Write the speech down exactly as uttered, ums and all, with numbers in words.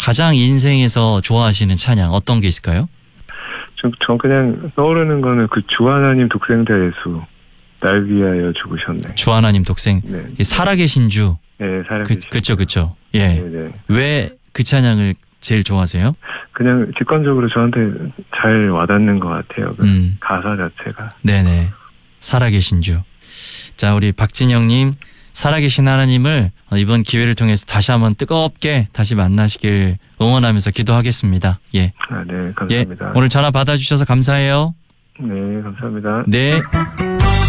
가장 인생에서 좋아하시는 찬양 어떤 게 있을까요? 전, 전 그냥 떠오르는 거는 그 주 하나님 독생자 예수 날 위하여 죽으셨네. 주 하나님 독생. 네. 살아계신 주. 네, 살아계신 그, 그쵸, 그쵸. 예. 네, 네. 왜 그 찬양을 제일 좋아하세요? 그냥 직관적으로 저한테 잘 와닿는 것 같아요. 그 음. 가사 자체가. 네네. 살아계신 주. 자, 우리 박진영님, 살아계신 하나님을 이번 기회를 통해서 다시 한번 뜨겁게 다시 만나시길 응원하면서 기도하겠습니다. 예. 아, 네, 감사합니다. 예. 오늘 전화 받아주셔서 감사해요. 네, 감사합니다. 네.